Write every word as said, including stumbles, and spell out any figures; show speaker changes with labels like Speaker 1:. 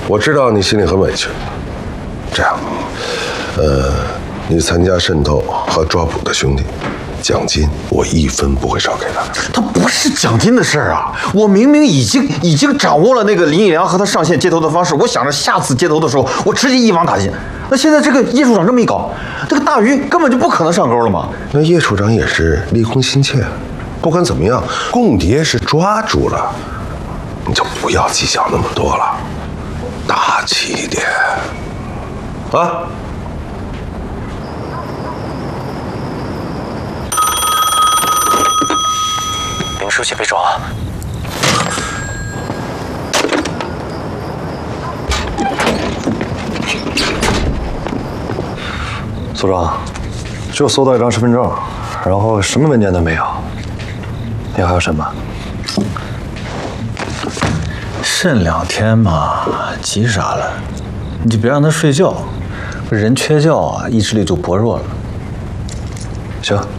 Speaker 1: 我知道你心里很委屈。这样，呃，你参加渗透和抓捕的兄弟，奖金我一分不会少给他。
Speaker 2: 他不是奖金的事儿啊！我明明已经已经掌握了那个林义良和他上线接头的方式，我想着下次接头的时候，我直接一网打尽。那现在这个叶处长这么一搞，这个大鱼根本就不可能上钩了嘛。
Speaker 1: 那叶处长也是立功心切，不管怎么样，共谍是抓住了，你就不要计较那么多了，大气一点，啊。
Speaker 3: 林书记被抓。
Speaker 4: 所长，就搜到一张身份证，然后什么文件都没有。你还要审吗？
Speaker 5: 审两天嘛，急啥了？你就别让他睡觉，人缺觉啊，意志力就薄弱了。
Speaker 4: 行。